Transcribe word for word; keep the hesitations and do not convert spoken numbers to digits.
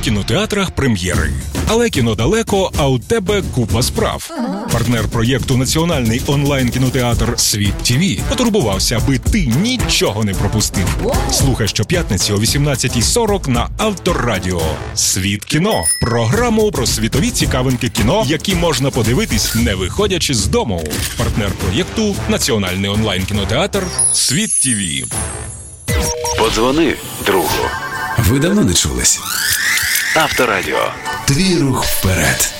кінотеатрах прем'єри. Але кіно далеко, а у тебе купа справ. Партнер проєкту «Національний онлайн-кінотеатр Світ ТІВІ» потурбувався, аби ти нічого не пропустив. Слухай щоп'ятниці о вісімнадцятій сорок на Авторадіо. «Світ кіно» – програму про світові цікавинки кіно, які можна подивитись, не виходячи з дому. Партнер проєкту «Національний онлайн-кінотеатр Світ ТІВІ». Подзвони другу. Ви давно не чулись? Авторадіо. Твій рух вперед.